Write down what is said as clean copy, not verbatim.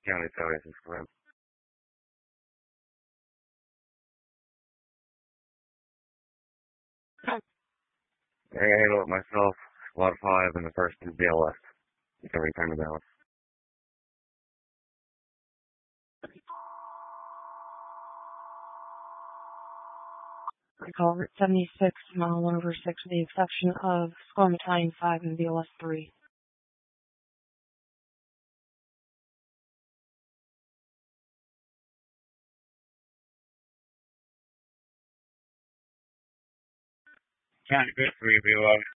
County 76 for him. I handle it myself. Squad 5 and the first is BLS. Every time of balance. Call Route 76, mile 1/6 with the exception of Squad Battalion 5 and BLS 3. County 3 BLS.